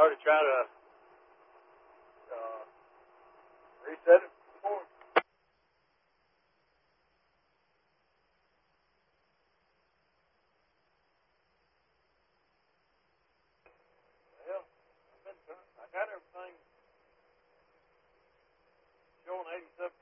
already tried to reset it before. Well, I got everything showing 87%.